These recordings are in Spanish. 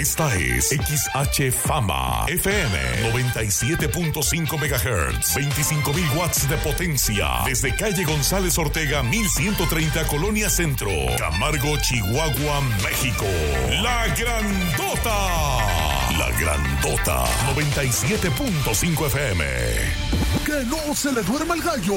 Esta es XH Fama FM 97.5 MHz, 25,000 watts de potencia, desde calle González Ortega 1130, Colonia Centro, Camargo, Chihuahua, México. La Grandota. La Grandota 97.5 FM. Que no se le duerma el gallo.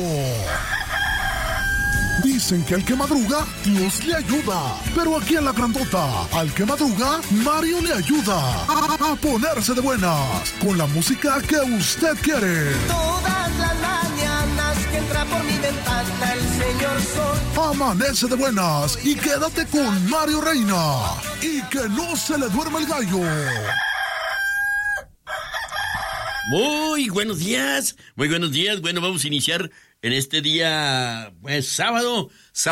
Dicen que al que madruga, Dios le ayuda. Pero aquí en La Grandota, al que madruga, Mario le ayuda a ponerse de buenas con la música que usted quiere. Todas las mañanas que entra por mi ventana el señor sol. Amanece de buenas y quédate con Mario Reina. Y que no se le duerma el gallo. Muy buenos días, muy buenos días. Bueno, vamos a iniciar en este día, pues sábado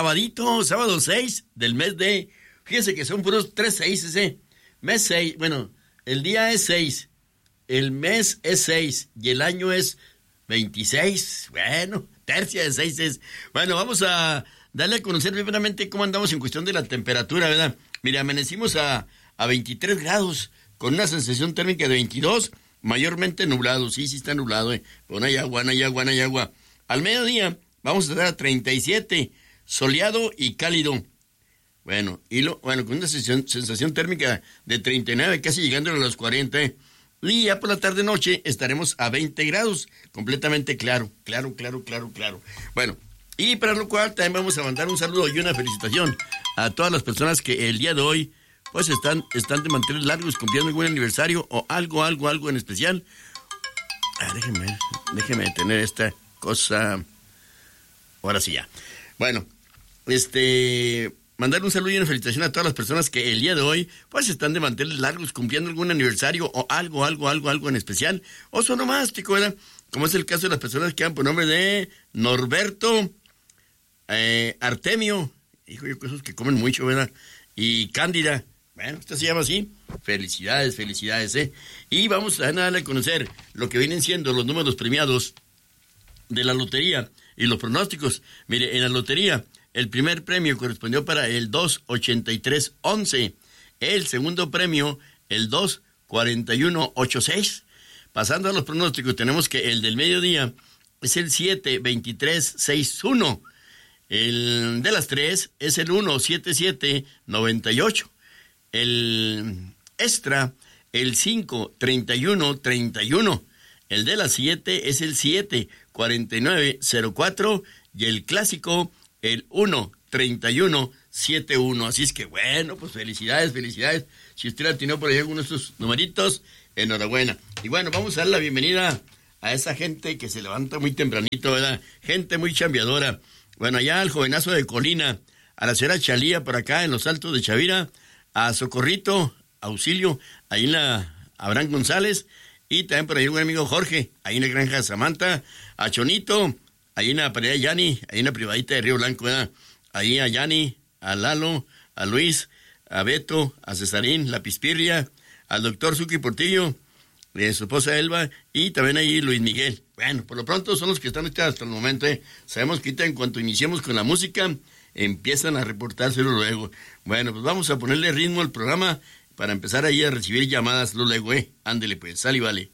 6 del mes de... Fíjense que son puros 3/6 ese. Mes 6, bueno, el día es 6, el mes es 6 y el año es 26. Bueno, tercia de 6 es... Bueno, vamos a darle a conocer primeramente cómo andamos en cuestión de la temperatura, ¿verdad? Mira, amanecimos a 23 grados con una sensación térmica de 22, mayormente nublado. Sí está nublado, pero no hay agua. Al mediodía vamos a estar a 37, soleado y cálido. Bueno, con una sensación térmica de 39, casi llegando a los 40. Y ya por la tarde-noche estaremos a 20 grados, completamente claro. Bueno, y para lo cual también vamos a mandar un saludo y una felicitación a todas las personas que el día de hoy pues están de mantener largos, cumpliendo algún aniversario o algo en especial. Déjeme tener esta cosa. Ahora sí ya. Bueno, mandar un saludo y una felicitación a todas las personas que el día de hoy pues están de mantener largos, cumpliendo algún aniversario o algo en especial, o son onomástico, ¿verdad? Como es el caso de las personas que dan por nombre de Norberto, Artemio, hijo yo, esos que comen mucho, ¿verdad? Y Cándida. Bueno, esto se llama así. Felicidades, Y vamos a darle a conocer lo que vienen siendo los números premiados de la lotería y los pronósticos. Mire, en la lotería, el primer premio correspondió para el 28311. El segundo premio, el 24186. Pasando a los pronósticos, tenemos que el del mediodía es el 72361. El de las 3 es el 17798. El extra, el 53131. El de las 7 es el 74904. Y el clásico, el 13171. Así es que bueno, pues felicidades. Si usted la tiene por ahí alguno de estos numeritos, enhorabuena. Y bueno, vamos a dar la bienvenida a esa gente que se levanta muy tempranito, ¿verdad? Gente muy chambeadora. Bueno, allá al jovenazo de Colina, a la señora Chalía por acá en los Altos de Chavira, a Socorrito, Auxilio, ahí en la Abraham González, y también por ahí un amigo Jorge, ahí en la Granja Samantha, a Chonito, ahí en la pared de Yani, ahí en la privadita de Río Blanco, ¿verdad? Ahí a Yani, a Lalo, a Luis, a Beto, a Cesarín, la Pispirria, al doctor Suki Portillo, su esposa Elba, y también ahí Luis Miguel. Bueno, por lo pronto son los que están hasta el momento, Sabemos que en cuanto iniciemos con la música, empiezan a reportárselo luego. Bueno, pues vamos a ponerle ritmo al programa para empezar ahí a recibir llamadas luego, Ándele pues, sale y vale.